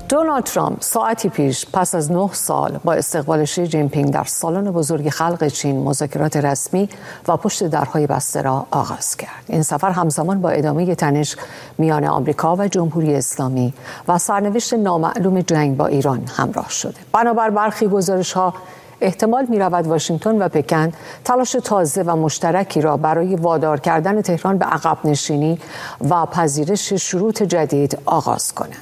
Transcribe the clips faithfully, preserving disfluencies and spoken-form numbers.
دونالد ترامپ ساعتی پیش پس از نه سال با استقبال شی جین پینگ در سالن بزرگ خلق چین مذاکرات رسمی و پشت درهای بسته را آغاز کرد. این سفر همزمان با ادامه تنش میان آمریکا و جمهوری اسلامی و سرنوشت نامعلوم جنگ با ایران همراه شده. بنابر برخی گزارش‌ها احتمال می‌رود واشنگتن و پکن تلاش تازه و مشترکی را برای وادار کردن تهران به عقب نشینی و پذیرش شروط جدید آغاز کنند.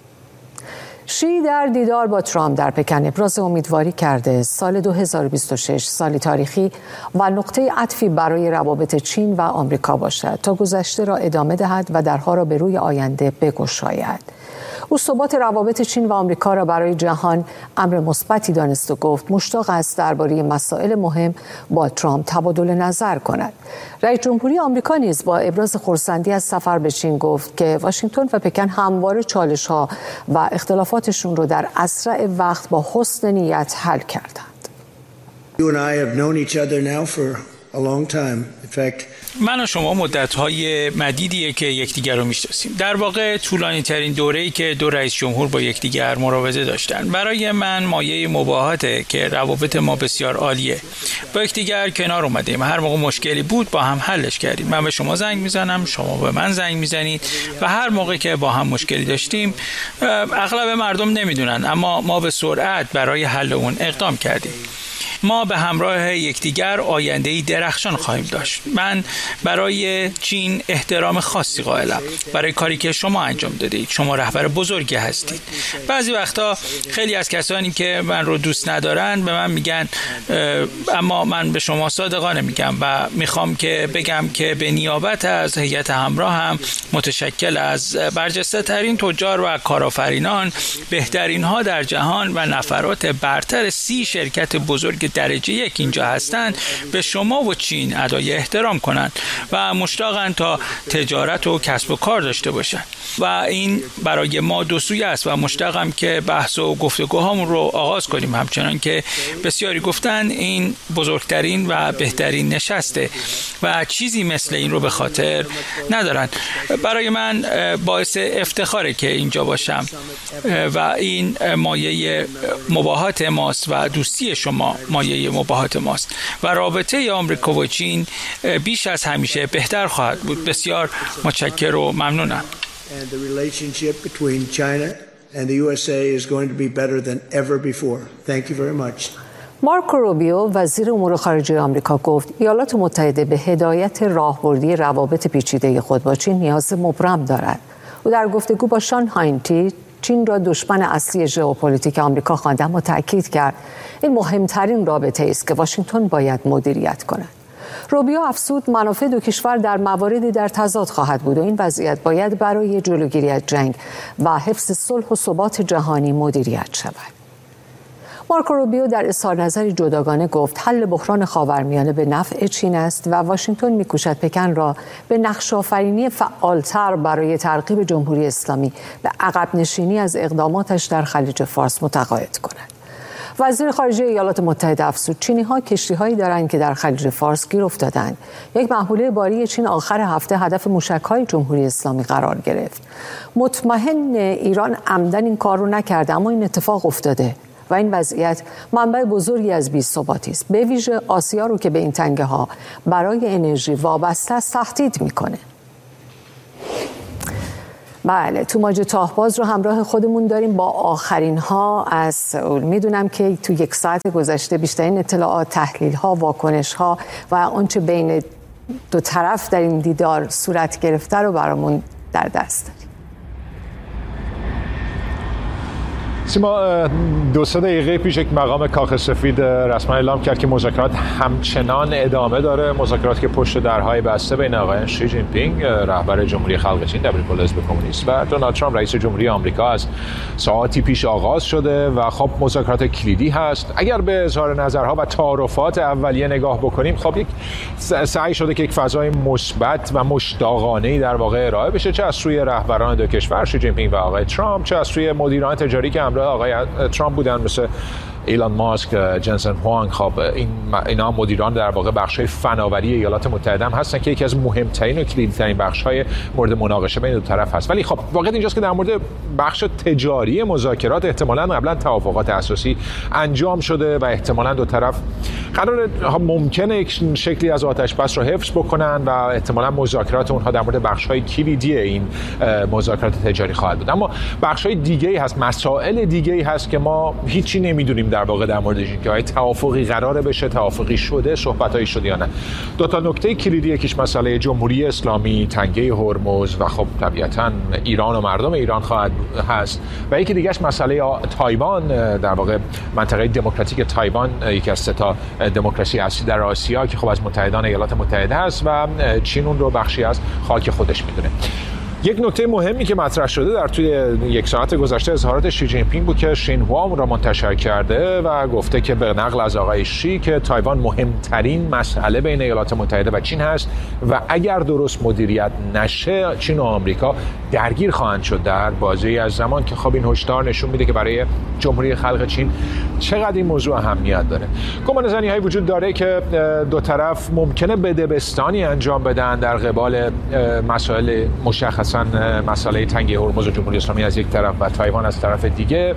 شی در دیدار با ترامپ در پکن ابراز امیدواری کرده سال دو هزار و بیست و شش سالی تاریخی و نقطه عطفی برای روابط چین و آمریکا باشد تا گذشته را ادامه دهد و درها را به روی آینده بگشاید. او ثبات روابط چین و آمریکا را برای جهان امر مثبتی دانست و گفت مشتاق است درباره مسائل مهم با ترامپ تبادل نظر کند. رئیس جمهوری آمریکا نیز با ابراز خرسندی از سفر به چین گفت که واشنگتن و پکن همواره چالش‌ها و اختلافاتشون رو در اسرع وقت با حسن نیت حل کردند. You and I have known each other now for a long time. In fact, من و شما مدت‌های مدیدیه که یکدیگر رو میشناسیم. در واقع طولانی ترین دوره‌ای که دو رئیس جمهور با یکدیگر مراوده داشتن. برای من مایه مباهاته که روابط ما بسیار عالیه. با یکدیگر کنار اومدیم. هر موقع مشکلی بود با هم حلش کردیم. من به شما زنگ میزنم، شما به من زنگ میزنید و هر موقع که با هم مشکلی داشتیم، اغلب مردم نمیدونن اما ما به سرعت برای حل اون اقدام کردیم. ما به همراه یکدیگر آینده‌ای درخشان خواهیم داشت. من برای چین احترام خاصی قائلم برای کاری که شما انجام دادید. شما رهبر بزرگی هستید. بعضی وقتا خیلی از کسانی که من رو دوست ندارن به من میگن، اما من به شما صادقانه میگم و میخوام که بگم که به نیابت از هیئت همراه هم متشکل از برجسته ترین تجار و کارآفرینان، بهترین ها در جهان و نفرات برتر سی شرکت بزرگ درجه یک اینجا هستند به شما و چین ادای احترام کنند و مشتاقند تا تجارت و کسب و کار داشته باشند و این برای ما دو سویه است و مشتاقم که بحث و گفتگوهامون رو آغاز کنیم. همچنان که بسیاری گفتن این بزرگترین و بهترین نشسته و چیزی مثل این رو به خاطر ندارن. برای من باعث افتخاره که اینجا باشم و این مایه مباهات ماست و دوستی شما مایه مباهات ماست و رابطه آمریکا و چین بیش از همیشه بهتر خواهد بود. بسیار متشکر و ممنونم. And the relationship between China and the U S A is going to be better than ever before. Thank you very much. مارکو روبیو وزیر امور خارجه آمریکا گفت ایالات متحده به هدایت راهبردی روابط پیچیده خود با چین نیاز مبرم دارد. او در گفتگو با شان هاینتی چین را دشمن اصلی ژئوپلیتیک آمریکا خواند و تاکید کرد این مهمترین رابطه است که واشنگتن باید مدیریت کند. روبیو افزود منافع دو کشور در مواردی در تضاد خواهد بود و این وضعیت باید برای جلوگیری از جنگ و حفظ صلح و ثبات جهانی مدیریت شود. مارکو روبیو در اظهار نظری جداگانه گفت حل بحران خاورمیانه به نفع چین است و واشنگتن می‌کوشد پکن را به نقش‌آفرینی فعالتر برای ترغیب جمهوری اسلامی به عقب نشینی از اقداماتش در خلیج فارس متقاعد کند. وزیر خارجه ایالات متحده افزود چینی‌ها کشتی‌هایی دارند که در خلیج فارس گیر افتادند. یک محموله باری چین آخر هفته هدف موشک‌های جمهوری اسلامی قرار گرفت. مطمئن ایران عمدن این کار رو نکرده اما این اتفاق افتاده و این وضعیت منبع بزرگی از بی‌ثباتی است. به ویژه آسیا رو که به این تنگه‌ها برای انرژی وابسته است تهدید می‌کنه. بله، توماج تاهباز رو همراه خودمون داریم با آخرین ها از سئول. میدونم که تو یک ساعت گذشته بیشترین اطلاعات، تحلیل ها، واکنش ها و آنچه بین دو طرف در این دیدار صورت گرفته رو برامون در دست داریم. سیما، دو سه دقیقه پیش یک مقام کاخ سفید رسما اعلام کرد که مذاکرات همچنان ادامه داره. مذاکرات که پشت درهای بسته بین آقایان شی جین پینگ رهبر جمهوری خلق چین در بریکل حزب کمونیست و دونالد ترامپ رئیس جمهوری آمریکا از ساعاتی پیش آغاز شده و خب مذاکرات کلیدی هست. اگر به اظهار نظرها و تعارفات اولیه نگاه بکنیم، خب یک سعی شده که یک فضای مثبت و مشتاقانه‌ای در واقع ارائه بشه، چه از سوی رهبران دو کشور شی جین پینگ و آقای ترامپ، چه از سوی مدیران تجاری که آقای ترامپ بودن مثل ایلان ماسک، جنسن هوانگ، خب این اینا مدیران در واقع بخش‌های فناوری ایالات متحده هم هستن که یکی از مهمترین و کلیدی‌ترین بخش‌های مورد مناقشه بین دو طرف هست. ولی خب واقعیت اینجاست که در مورد بخش تجاری مذاکرات احتمالاً قبلا توافقات اساسی انجام شده و احتمالاً دو طرف قرار ممکنه یک شکلی از آتش بس رو حفظ بکنن و احتمالاً مذاکرات اونها در مورد بخش‌های کلیدی این مذاکرات تجاری خواهد بود. اما بخش‌های دیگه‌ای هست، مسائل دیگه‌ای هست که ما هیچی نمی‌دونیم در واقع در موردش، که آیا توافقی قراره بشه، توافقی شده، صحبتایی شده یا نه. دو تا نکته کلیدی، یکیش مسئله جمهوری اسلامی، تنگه هرمز و خب طبیعتاً ایران و مردم ایران خواهد هست و یکی دیگه‌اش مسئله تایوان، در واقع منطقه دموکراتیک تایوان، یکی از سه تا دموکراسی اصلی در آسیا که خب از متحدان ایالات متحده است و چین اون رو بخشی از خاک خودش میدونه. یک نکته مهمی که مطرح شده در توی یک ساعت گذشته اظهارات شی جین پینگ بود که شینهوا را منتشر کرده و گفته که به نقل از آقای شی که تایوان مهمترین مسئله بین ایالات متحده و چین هست و اگر درست مدیریت نشه چین و آمریکا درگیر خواهند شد در بازی از زمان، که خب این هشدار نشون میده که برای جمهوری خلق چین چقدر این موضوع اهمیت داره. گمانه‌زنی های وجود داره که دو طرف ممکنه بدبستانی انجام بدن در قبال مسائل مشخص مسئله تنگه هرمز و جمهوری اسلامی از یک طرف و تایوان از طرف دیگه.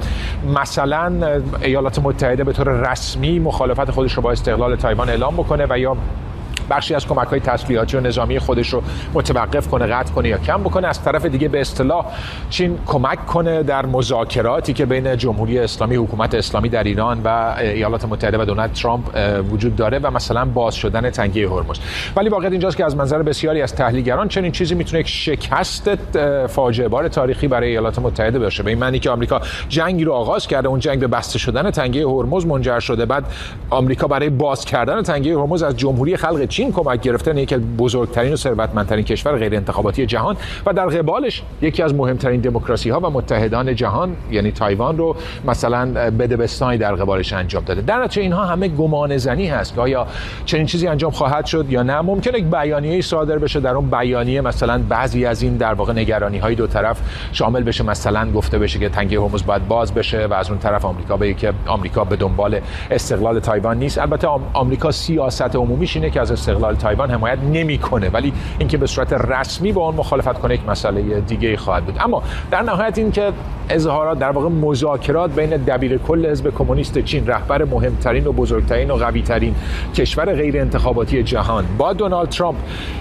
مثلا ایالات متحده به طور رسمی مخالفت خودش رو با استقلال تایوان اعلام بکنه و یا بخشی از کمک‌های تسلیحاتی و نظامی خودش رو متوقف کنه، قطع کنه یا کم بکنه. از طرف دیگه به اصطلاح چین کمک کنه در مذاکراتی که بین جمهوری اسلامی، حکومت اسلامی در ایران و ایالات متحده و دونالد ترامپ وجود داره و مثلا باز شدن تنگه هرمز. ولی واقعیت اینجاست که از منظر بسیاری از تحلیلگران چنین چیزی میتونه یک شکست فاجعه بار تاریخی برای ایالات متحده باشه، به این معنی که آمریکا جنگی رو آغاز کرده، اون جنگ به بسته شدن تنگه هرمز منجر شده، بعد آمریکا برای باز کردن تنگه هرمز از جمهوری خلق چین کمک گرفتن یکی از بزرگترین و ثروتمندترین کشور غیر انتخاباتی جهان و در قبالش یکی از مهمترین دموکراسی ها و متحدان جهان یعنی تایوان رو مثلا بدبستانی در قبالش انجام داده. در نتیجه اینها همه گمان زنی هست که آیا چنین چیزی انجام خواهد شد یا نه. ممکنه یک بیانیه‌ای صادر بشه، در اون بیانیه مثلا بعضی از این در واقع نگرانی های دو طرف شامل بشه، مثلا گفته بشه که تنگه هرمز باید باز بشه و از اون طرف آمریکا بگه که آمریکا به دنبال استقلال تایوان نیست. البته آمریکا سیاست عمومیش اینه که از استقلال تایوان حمایت نمیکنه، ولی اینکه به صورت رسمی با اون مخالفت کنه یک مسئله دیگه خواهد بود. اما در نهایت این که اظهارات در واقع مذاکرات بین دبیرکل حزب کمونیست چین، رهبر مهمترین و بزرگترین و قویترین کشور غیر انتخاباتی جهان، با دونالد ترامپ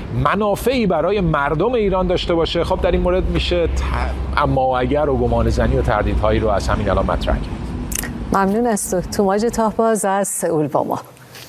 منافعی برای مردم ایران داشته باشه، خب در این مورد میشه اما و اگر و گمان زنی و تردیدهایی رو از همین الان مطرح کرد. ممنون از تو. توماج تاهباز از سئول با ما.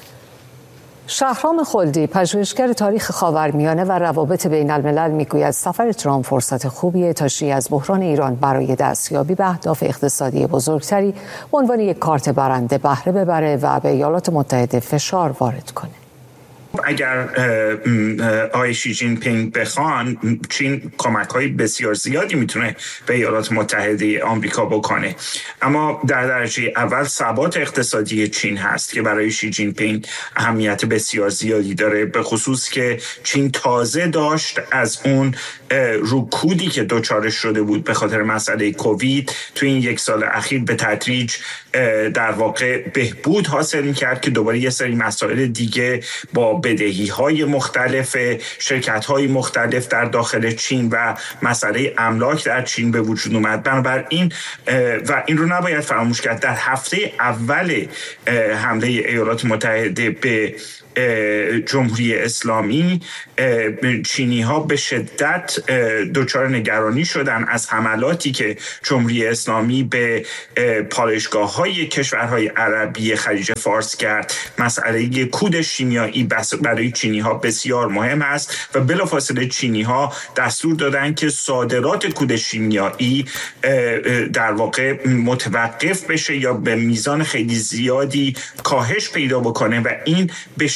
شهرام خلدی، پژوهشگر تاریخ خاورمیانه و روابط بین الملل، میگوید سفر ترامپ فرصت خوبیه تا شی از بحران ایران برای دستیابی به اهداف اقتصادی بزرگتری به عنوان یک کارت برنده بهره ببره و به ایالات متحده فشار وارد کنه. اگر آقای شی جین پینگ بخوان، چین کمک‌های بسیار زیادی میتونه به ایالات متحده آمریکا بکنه، اما در درجه اول ثبات اقتصادی چین هست که برای شی جین پینگ اهمیت بسیار زیادی داره، به خصوص که چین تازه داشت از اون رکودی که دوچارش شده بود به خاطر مسئله کووید تو این یک سال اخیر به تدریج در واقع بهبود حاصل می‌کرد که دوباره یه سری مسائل دیگه با بدهی‌های مختلف شرکت‌های مختلف در داخل چین و مسئله املاک در چین به وجود اومد. بنابراین و این رو نباید فراموش کرد، در هفته اول حمله ایالات متحده به جمهوری اسلامی چینی ها به شدت دچار نگرانی شدن از حملاتی که جمهوری اسلامی به پالایشگاه های کشورهای عربی خلیج فارس کرد. مسئله کود شیمیایی برای چینی ها بسیار مهم است و بلافاصله چینی ها دستور دادن که صادرات کود شیمیایی در واقع متوقف بشه یا به میزان خیلی زیادی کاهش پیدا بکنه و این به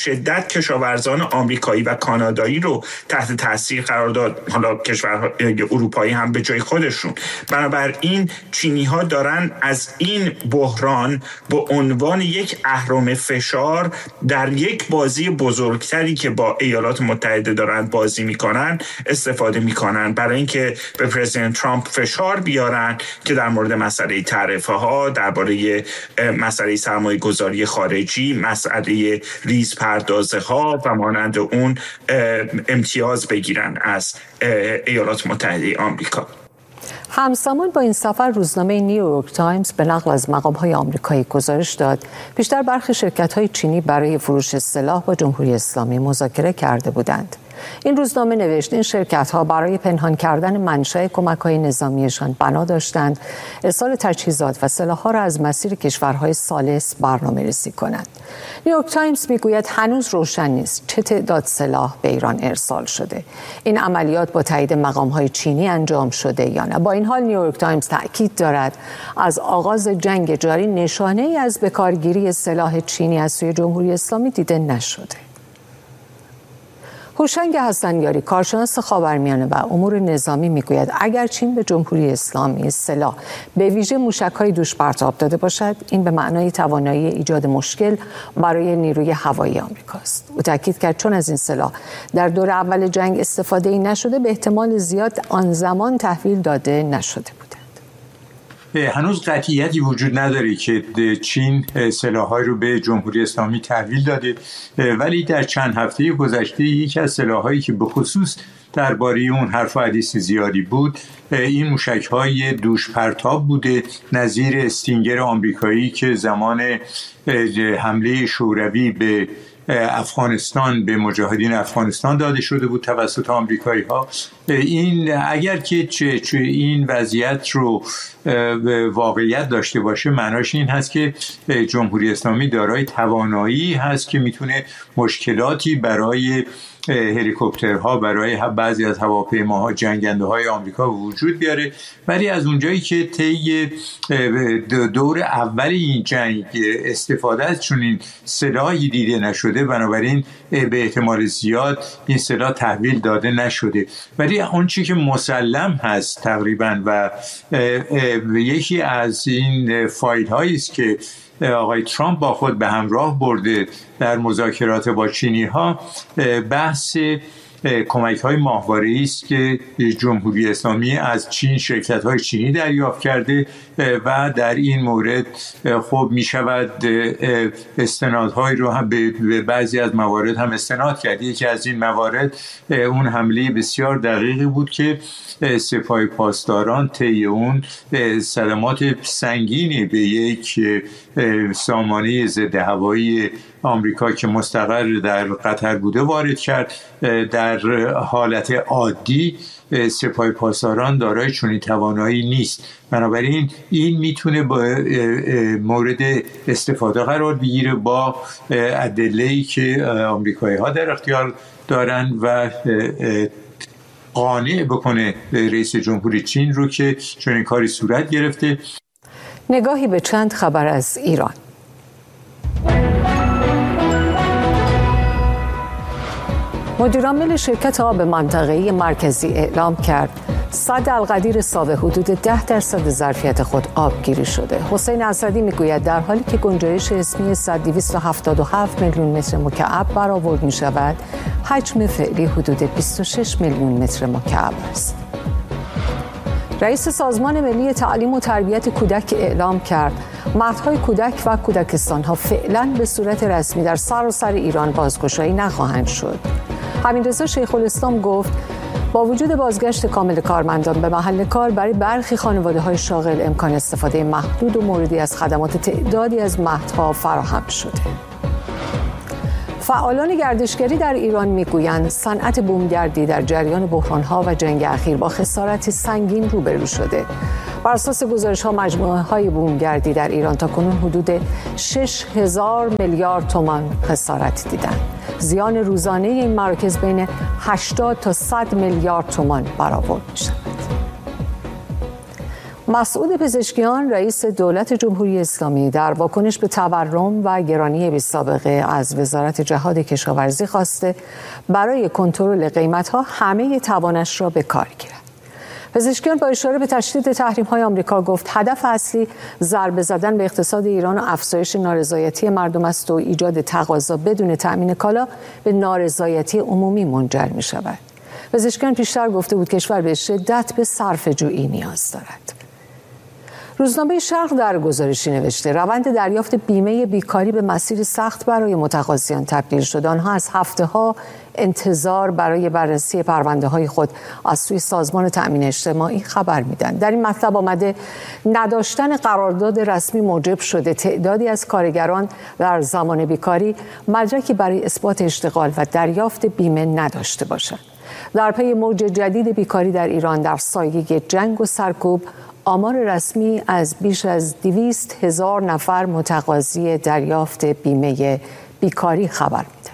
شدت کشاورزان آمریکایی و کانادایی رو تحت تاثیر قرار داد، حالا کشورهای اروپایی هم به جای خودشون. بنابراین چینی ها دارن از این بحران به عنوان یک اهرم فشار در یک بازی بزرگتری که با ایالات متحده دارن بازی میکنن استفاده میکنن برای اینکه به پرزیدنت ترامپ فشار بیارن که در مورد مسئله تعرفه ها، درباره مسئله سرمایه گذاری خارجی، مسئله ریز پردازه ها و مانند اون امتیاز بگیرن از ایالات متحده آمریکا. همزمان با این سفر روزنامه نیویورک تایمز به نقل از مقام‌های آمریکایی گزارش داد بیشتر برخی شرکت‌های چینی برای فروش سلاح با جمهوری اسلامی مذاکره کرده بودند. این روزنامه نوشت این شرکت‌ها برای پنهان کردن منشأ کمک‌های نظامیشان بنا داشتند ارسال تجهیزات و سلاح‌ها را از مسیر کشورهای ثالث برنامه‌ریزی کنند. نیویورک تایمز میگوید هنوز روشن نیست چه تعداد سلاح به ایران ارسال شده. این عملیات با تایید مقام‌های چینی انجام شده یا نه. با این حال نیویورک تایمز تأکید دارد از آغاز جنگ جاری نشانه‌ای از بکارگیری سلاح چینی از سوی جمهوری اسلامی دیده نشده. هوشنگ حسنیاری کارشناس خاورمیانه و امور نظامی میگوید اگر چین به جمهوری اسلامی سلاح به ویژه موشک‌های دوش پرتاب داده باشد این به معنای توانایی ایجاد مشکل برای نیروی هوایی آمریکا است. او تاکید کرد چون از این سلاح در دور اول جنگ استفاده‌ای نشده به احتمال زیاد آن زمان تحویل داده نشده بود. هنوز قطعیتی وجود نداره که چین سلاح‌های رو به جمهوری اسلامی تحویل داده، ولی در چند هفته گذشته یکی از سلاح‌هایی که به خصوص درباره اون حرف و حدیث زیادی بود این موشک‌های دوش پرتاب بوده نظیر استینگر آمریکایی که زمان حمله شوروی به افغانستان به مجاهدین افغانستان داده شده بود توسط آمریکایی ها. این اگر که چه چه این وضعیت رو واقعیت داشته باشه معناش این هست که جمهوری اسلامی دارای توانایی هست که میتونه مشکلاتی برای هلیکوپترها برای بعضی از هواپیماها جنگنده های آمریکا وجود بیاره، ولی از اونجایی که طی دور اول این جنگ استفاده از چنین سلاحی دیده نشده بنابراین به احتمال زیاد این سلاح تحویل داده نشده. ولی اون چیزی که مسلم هست تقریبا و یکی از این فایل هایی است که آقای ترامپ با خود به همراه برده در مذاکرات با چینی ها بحث کمک های ماهواره‌ای است که جمهوری اسلامی از چین شرکت های چینی دریافت کرده و در این مورد خب می شود استنادهای رو هم به بعضی از موارد هم استناد کرد. یکی از این موارد اون حمله بسیار دقیقی بود که سپاه پاسداران طی اون صدمات سنگینی به یک سامانه ضد هوایی آمریکا که مستقر در قطر بوده وارد کرد. در حالت عادی سپاه پاسداران دارای چنین توانایی نیست، بنابراین این میتونه با مورد استفاده قرار بگیره با ادله‌ای که آمریکایی ها در اختیار دارن و قانع بکنه رئیس جمهوری چین رو که چنین کاری صورت گرفته. نگاهی به چند خبر از ایران. مدیرعامل شرکت آب منطقه‌ای مرکزی اعلام کرد سد القدیر ساوه حدود ده درصد ظرفیت خود آبگیری شده. حسین اسدی میگوید در حالی که گنجایش اسمی سد دویست و هفتاد و هفت میلیون متر مکعب برآورد می شود، حجم فعلی حدود بیست و شش میلیون متر مکعب است. رئیس سازمان ملی تعلیم و تربیت کودک اعلام کرد مهدهای کودک و کودکستان‌ها فعلاً به صورت رسمی در سراسر ایران بازگشایی نخواهند شد. همین‌رضا شیخ‌الاسلام گفت با وجود بازگشت کامل کارمندان به محل کار برای برخی خانواده‌های شاغل امکان استفاده محدود و موردی از خدمات تعدادی از مهدها فراهم شده. فعالان گردشگری در ایران میگویند صنعت بومگردی در جریان بحران‌ها و جنگ اخیر با خسارت سنگین روبرو شده. بر اساس گزارش‌ها مجموعه‌های بومگردی در ایران تاکنون حدود شش هزار میلیارد تومان خسارت دیدند. زیان روزانه این مراکز بین هشتاد تا صد میلیارد تومان برآورد می‌شود. مسعود پزشکیان رئیس دولت جمهوری اسلامی در واکنش به تورم و گرانی بی‌سابقه از وزارت جهاد کشاورزی خواسته برای کنترل قیمت‌ها همه توانش را به کار گیرد. پزشکیان با اشاره به تشدید تحریم‌های آمریکا گفت هدف اصلی ضربه زدن به اقتصاد ایران و افزایش نارضایتی مردم است و ایجاد تقاضا بدون تأمین کالا به نارضایتی عمومی منجر می‌شود. پزشکیان پیشتر گفته بود کشور به شدت به صرفه‌جویی نیاز دارد. روزنامه شرق در گزارشی نوشته روند دریافت بیمه بیکاری به مسیر سخت برای متقاضیان تبدیل شد. آنها از هفته‌ها انتظار برای بررسی پرونده‌های خود از سوی سازمان تأمین اجتماعی خبر میدن. در این مطلب آمده نداشتن قرارداد رسمی موجب شده تعدادی از کارگران در زمان بیکاری مدرکی برای اثبات اشتغال و دریافت بیمه نداشته باشند. در پی موج جدید بیکاری در ایران در سایه جنگ و سرکوب، آمار رسمی از بیش از دویست هزار نفر متقاضی دریافت بیمه بیکاری خبر میده.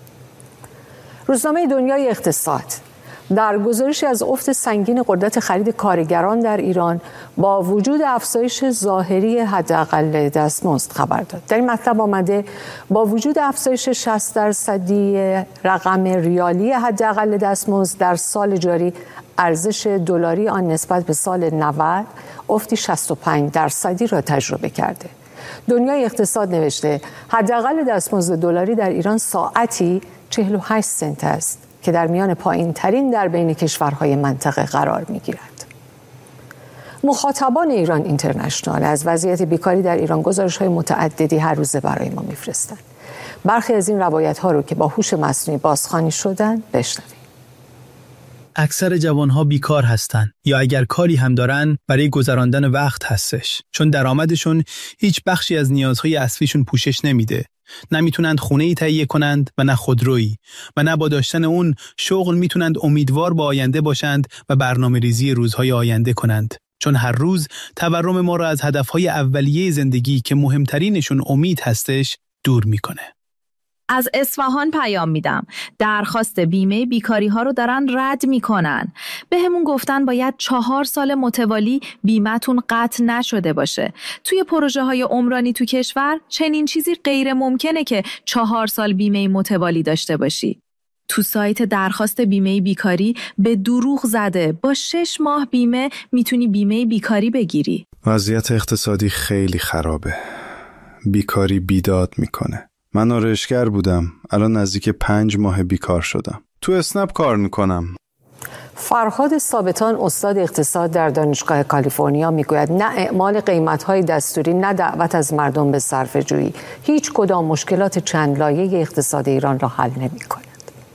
روزنامه دنیای اقتصاد در گزارشی از افت سنگین قدرت خرید کارگران در ایران با وجود افزایش ظاهری حداقل دستمزد خبر داد. در این مطلب آمده با وجود افزایش شصت درصدی رقم ریالی حداقل دستمزد در سال جاری، ارزش دلاری آن نسبت به سال نود افتی شصت و پنج درصدی را تجربه کرده. دنیای اقتصاد نوشته حداقل دستمزد دلاری در ایران ساعتی چهل و هشت سنت است که در میان پایین ترین در بین کشورهای منطقه قرار می گیرد. مخاطبان ایران اینترنشنال از وضعیت بیکاری در ایران گزارش‌های متعددی هر روزه برای ما می‌فرستند. برخی از این روایت‌ها رو که با هوش مصنوعی بازخوانی شدن بشنویم. اکثر جوانها بیکار هستن یا اگر کاری هم دارن برای گذراندن وقت هستش، چون درآمدشون هیچ بخشی از نیازهای اصلیشون پوشش نمیده. نمیتونند خونه‌ای تهیه کنند و نه خودرویی و نه با داشتن اون شغل میتونند امیدوار به آینده باشند و برنامه‌ریزی روزهای آینده کنند، چون هر روز تورم ما را از هدفهای اولیه زندگی که مهمترینشون امید هستش دور میکنه. از اصفهان پیام میدم. درخواست بیمه بیکاری ها رو دارن رد میکنن. به همون گفتن باید چهار سال متوالی بیمه‌تون قطع نشده باشه. توی پروژه های عمرانی تو کشور چنین چیزی غیر ممکنه که چهار سال بیمه متوالی داشته باشی. تو سایت درخواست بیمه بیکاری به دروغ زده با شش ماه بیمه میتونی بیمه بیکاری بگیری. وضعیت اقتصادی خیلی خرابه. بیکاری بیداد میکنه. من آرایشگر بودم، الان نزدیک پنج ماه بیکار شدم. تو اسنپ کار میکنم. فرهاد ثابتان استاد اقتصاد در دانشگاه کالیفرنیا میگوید نه اعمال قیمت‌های دستوری نه دعوت از مردم به صرفه‌جویی هیچ کدام مشکلات چند لایه اقتصاد ایران را حل نمی‌کند.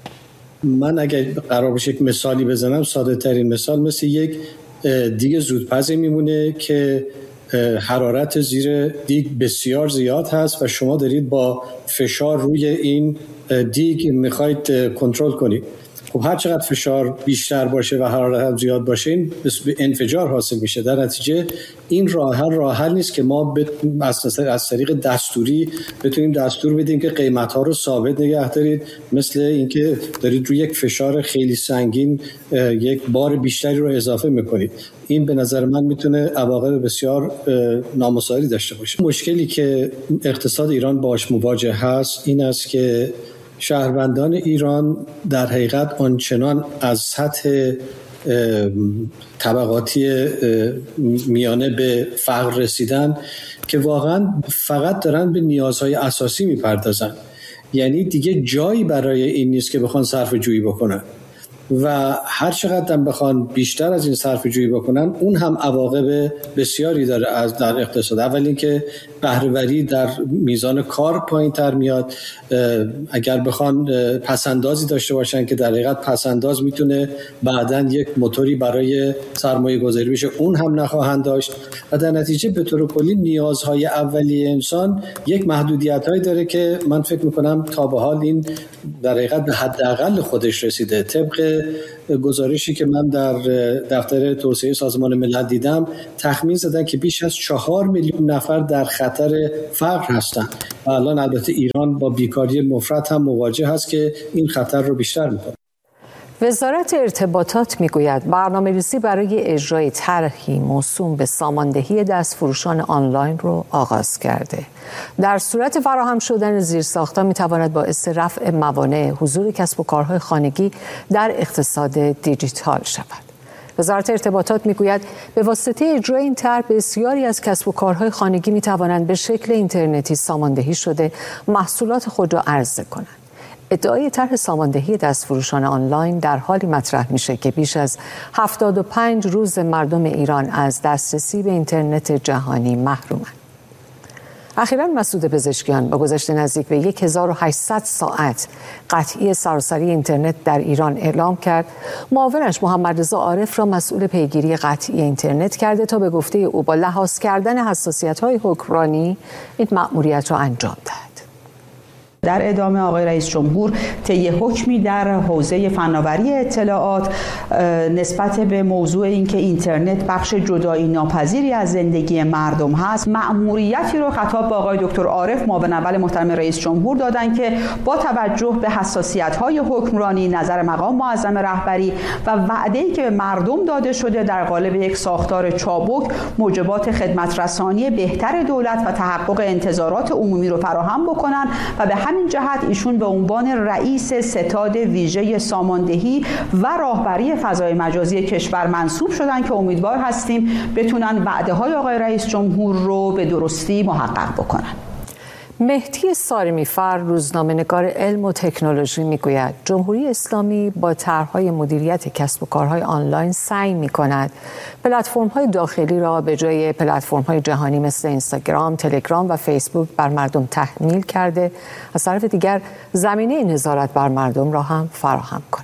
من اگر قرار باشه یک مثالی بزنم، ساده ترین مثال مثل یک دیگ زودپزی میمونه که حرارت زیر دیگ بسیار زیاد هست و شما دارید با فشار روی این دیگ میخواید کنترل کنید. خب هر چقدر فشار بیشتر باشه و حرارت هم زیاد باشه این به انفجار حاصل میشه. در نتیجه این راه حل راه حل نیست که ما از طریق دستوری بتونیم دستور بدیم که قیمت ها رو ثابت نگه دارید، مثل اینکه دارید روی یک فشار خیلی سنگین یک بار بیشتری رو اضافه میکنید. این به نظر من میتونه عواقب بسیار نامساعدی داشته باشه. مشکلی که اقتصاد ایران باهاش مواجه هست این است که شهروندان ایران در حقیقت آنچنان از سطح طبقاتی میانه به فقر رسیدن که واقعا فقط دارن به نیازهای اساسی میپردازن. یعنی دیگه جایی برای این نیست که بخوان صرفه جویی بکنن و هر چقدر هم بخوان بیشتر از این صرفه جویی بکنن اون هم عواقب بسیاری داره از در اقتصاد. اول اینکه بهره‌وری در میزان کار پایین تر میاد. اگر بخوان پسندازی داشته باشن که در حقیقت پسنداز میتونه بعداً یک موتوری برای سرمایه گذاری بشه اون هم نخواهند داشت و در نتیجه به طور کلی نیازهای اولیه انسان یک محدودیت‌هایی داره که من فکر میکنم تا به حال این در حقیقت به حداقل خودش رسیده. طبق گزارشی که من در دفتر توسعه سازمان ملل دیدم تخمین زدن که بیش از چهار میلیون نفر در خطر فقر هستند و الان البته ایران با بیکاری مفرط هم مواجه هست که این خطر رو بیشتر میکنه. وزارت ارتباطات میگوید برنامه‌ریزی برای اجرای طرحی موسوم به ساماندهی دستفروشان آنلاین رو آغاز کرده. در صورت فراهم شدن زیرساخت‌ها میتواند باعث رفع موانع حضور کسب و کارهای خانگی در اقتصاد دیجیتال شود. وزارت ارتباطات میگوید به واسطه اجرای این طرح بسیاری از کسب و کارهای خانگی میتوانند به شکل اینترنتی ساماندهی شده محصولات خود را عرضه کنند. ادعای طرح ساماندهی دستفروشان آنلاین در حالی مطرح میشه که بیش از هفتاد و پنج روز مردم ایران از دسترسی به اینترنت جهانی محرومند. اخیراً مسعود پزشکیان با گذشت نزدیک به هزار و هشتصد ساعت قطعی سراسری اینترنت در ایران اعلام کرد. معاونش محمد رضا عارف را مسئول پیگیری قطعی اینترنت کرده تا به گفته او با لحاظ کردن حساسیت‌های حکمرانی این مأموریت را انجام دهد. در ادامه آقای رئیس جمهور طی حکمی در حوزه فناوری اطلاعات نسبت به موضوع اینکه اینترنت بخش جدایی ناپذیری از زندگی مردم هست، مأموریتی رو خطاب به آقای دکتر عارف معاون اول محترم رئیس جمهور دادن که با توجه به حساسیت‌های حکمرانی، نظر مقام معظم رهبری و وعده‌ای که به مردم داده شده در قالب یک ساختار چابک موجبات خدمت رسانی بهتر دولت و تحقق انتظارات عمومی رو فراهم بکنن و به همین جهت ایشون به عنوان رئیس ستاد ویژه ساماندهی و راهبری فضای مجازی کشور منصوب شدن که امیدوار هستیم بتونن وعده‌های آقای رئیس جمهور رو به درستی محقق بکنن. مهدی سارمیفر روزنامه‌نگار علم و تکنولوژی میگوید جمهوری اسلامی با طرح‌های مدیریت کسب و کارهای آنلاین سعی می‌کند پلتفرم‌های داخلی را به جای پلتفرم‌های جهانی مثل اینستاگرام، تلگرام و فیسبوک بر مردم تحمیل کرده، از طرف دیگر زمینه نظارت بر مردم را هم فراهم کند.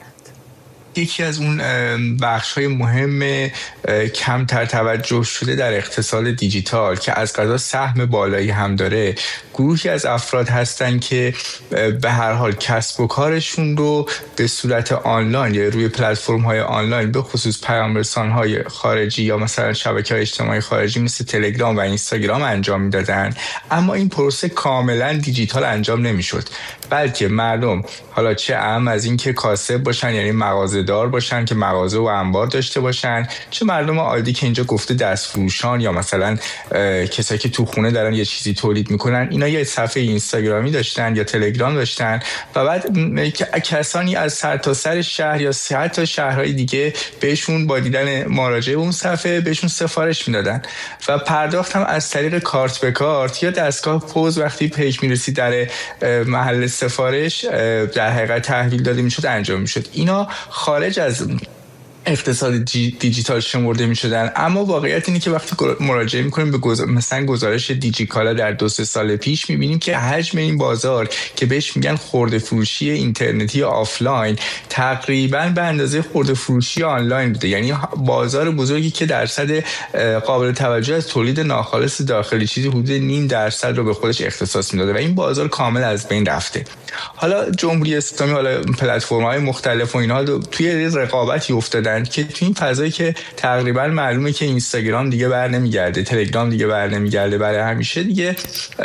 یکی از اون بخش‌های مهم کمتر توجه شده در اقتصاد دیجیتال که از قضا سهم بالایی هم داره، گروهی از افراد هستن که به هر حال کسب و کارشون رو به صورت آنلاین یا روی پلتفرم‌های آنلاین به خصوص پیام‌رسان‌های خارجی یا مثلا شبکه‌های اجتماعی خارجی مثل تلگرام و اینستاگرام انجام میدادن، اما این پروسه کاملا دیجیتال انجام نمیشد، بلکه مردم حالا چه اهم از این که کاسب باشن، یعنی مغازه دار باشن که مغازه و انبار داشته باشن، چه مردم عادی که اینجا گفته دستفروشان یا مثلا کسایی که تو خونه دارن یه چیزی تولید میکنن، اینا یه صفحه اینستاگرامی داشتن یا تلگرام داشتن و بعد کسانی از سر تا سر شهر یا سه تا شهرهای دیگه بهشون با دیدن مراجعه اون صفحه بهشون سفارش میدادن و پرداخت هم از طریق کارت به کارت یا دستگاه پوز وقتی پیک میرسید در محل سفارش در حقیقت تحویل داده میشد انجام میشد. اینا خارج از اقتصاد دیجیتال شمرده می شدن، اما واقعیت اینه که وقتی مراجعه می کنیم به گز... مثلا گزارش دیجیکالا در دو سه سال پیش می بینیم که حجم این بازار که بهش میگن خرده فروشی اینترنتی یا آفلاین تقریبا به اندازه خرده فروشی آنلاین بوده، یعنی بازار بزرگی که درصد قابل توجه از تولید ناخالص داخلی چیزی حدود نیم درصد رو به خودش اختصاص میداده و این بازار کامل از بین رفته. حالا جمهوری اسلامی، حالا پلتفرم‌های مختلف و اینها توی رقابتی افتادن که توی این فضایی که تقریبا معلومه که اینستاگرام دیگه بر نمیگرده، تلگرام دیگه بر نمیگرده برای همیشه دیگه،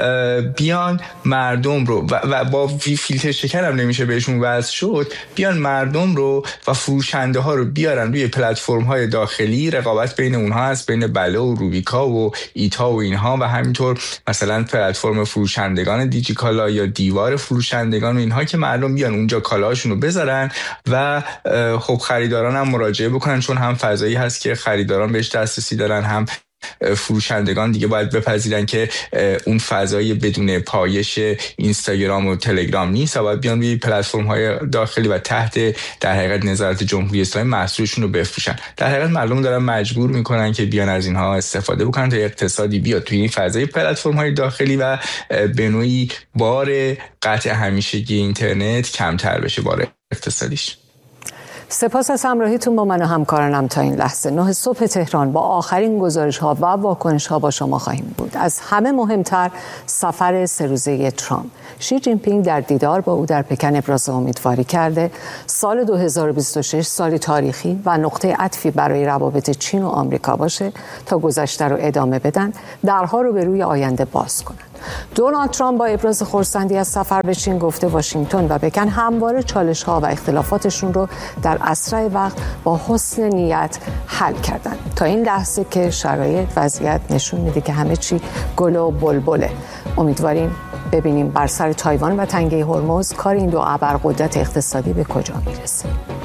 بیان مردم رو و, و با فیلتر شکن هم نمیشه بهشون وصل شد، بیان مردم رو و فروشنده ها رو بیارن روی پلتفرم‌های داخلی، رقابت بین اونها هست، بین بله و روبیکا و ایتا و اینها و همینطور مثلا پلتفرم فروشندگان دیجیکالا یا دیوار فروشنده و اینها که مردم بیان اونجا کالاهاشون رو بذارن و خب خریداران هم مراجعه بکنن، چون هم فضایی هست که خریداران بهش دسترسی دارن، هم فروشندگان دیگه باید بپذیرن که اون فضای بدون پایش اینستاگرام و تلگرام نیست و باید بیان روی پلتفرم‌های داخلی و تحت در حقیقت نظارت جمهوری اسلامی محصولشون رو بفروشن. در حقیقت مردم دارن مجبور میکنن که بیان از اینها استفاده بکنن تا اقتصادی بیاد توی این فضای پلتفرم‌های داخلی و به نوعی بار قطع همیشگی اینترنت کمتر بشه، بار اقتصادیش. سپاس از همراهیتون با من و همکارانم تا این لحظه. نه صبح تهران با آخرین گزارش ها و واکنش ها با شما خواهیم بود. از همه مهمتر سفر سه روزه ترامپ. شی جین پینگ در دیدار با او در پکن ابراز امیدواری کرده سال دو هزار و بیست و شش سالی تاریخی و نقطه عطفی برای روابط چین و آمریکا باشه تا گذشته رو ادامه بدن، درها رو به روی آینده باز کنند. دونالد ترامپ با ابراز خرسندی از سفر به چین گفته واشنگتن و پکن همواره چالش‌ها و اختلافاتشون رو در اسرع وقت با حسن نیت حل کردن تا این لحظه که شرایط وضعیت نشون میده که همه چی گل و بلبله. امیدواریم ببینیم بر سر تایوان و تنگه هرمز کار این دو ابرقدرت اقتصادی به کجا میرسه.